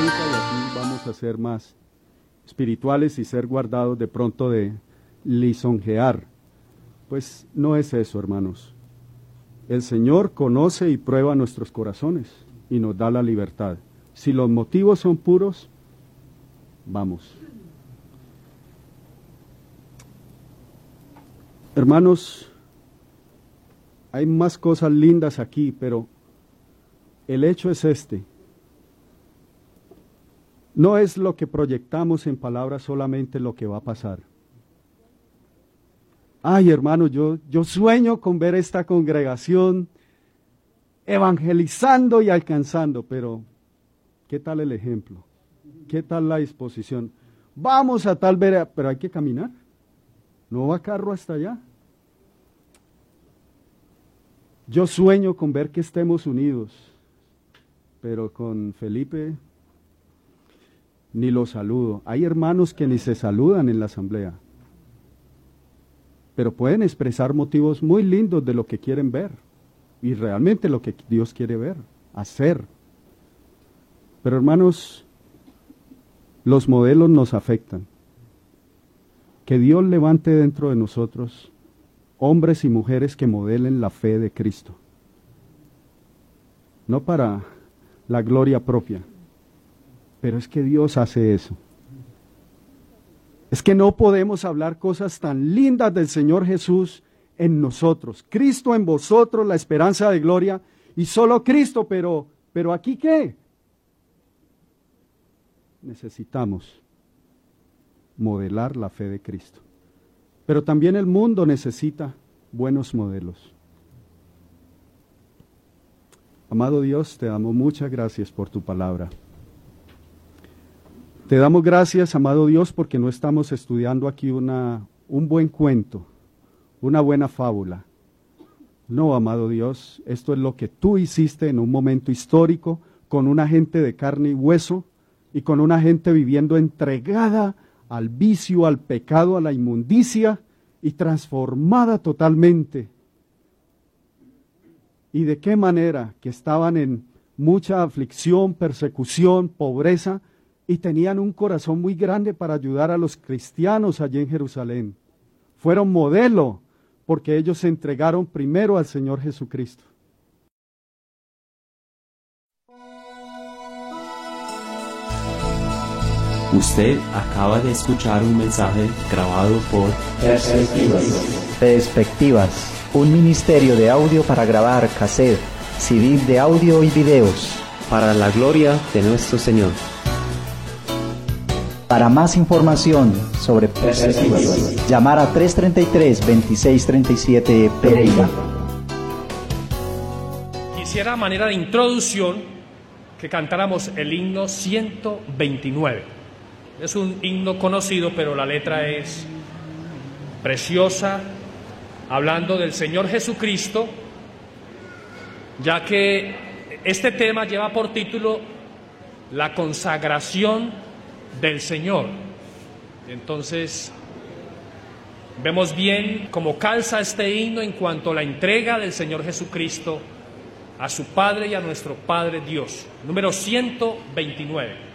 30 y así vamos a ser más espirituales y ser guardados de pronto de lisonjear. Pues no es eso, hermanos. El Señor conoce y prueba nuestros corazones y nos da la libertad. Si los motivos son puros, vamos. Hermanos, hay más cosas lindas aquí, pero el hecho es este. No es lo que proyectamos en palabras solamente lo que va a pasar. Ay, hermano, yo sueño con ver esta congregación evangelizando y alcanzando, pero ¿qué tal el ejemplo? ¿Qué tal la disposición? Vamos a tal vereda, pero hay que caminar. ¿No va carro hasta allá? Yo sueño con ver que estemos unidos, pero con Felipe ni lo saludo. Hay hermanos que ni se saludan en la asamblea, pero pueden expresar motivos muy lindos de lo que quieren ver y realmente lo que Dios quiere ver, hacer. Pero hermanos, los modelos nos afectan. Que Dios levante dentro de nosotros hombres y mujeres que modelen la fe de Cristo. No para la gloria propia, pero es que Dios hace eso. Es que no podemos hablar cosas tan lindas del Señor Jesús en nosotros. Cristo en vosotros, la esperanza de gloria, y solo Cristo, pero ¿aquí qué? Necesitamos modelar la fe de Cristo. Pero también el mundo necesita buenos modelos. Amado Dios, te damos muchas gracias por tu palabra. Te damos gracias, amado Dios, porque no estamos estudiando aquí un buen cuento, una buena fábula. No, amado Dios, esto es lo que tú hiciste en un momento histórico, con una gente de carne y hueso, y con una gente viviendo entregada al vicio, al pecado, a la inmundicia, y transformada totalmente. ¿Y de qué manera? Que estaban en mucha aflicción, persecución, pobreza, y tenían un corazón muy grande para ayudar a los cristianos allí en Jerusalén. Fueron modelo, porque ellos se entregaron primero al Señor Jesucristo. Usted acaba de escuchar un mensaje grabado por Perspectivas, un ministerio de audio para grabar cassette, CD de audio y videos. para la gloria de nuestro Señor. Para más información sobre Perspectivas, llamar a 333-2637 Pereira. Quisiera a manera de introducción que cantáramos el himno 129. Es un himno conocido, pero la letra es preciosa, hablando del Señor Jesucristo, ya que este tema lleva por título la consagración del Señor. Entonces, vemos bien cómo calza este himno en cuanto a la entrega del Señor Jesucristo a su Padre y a nuestro Padre Dios. Número 129.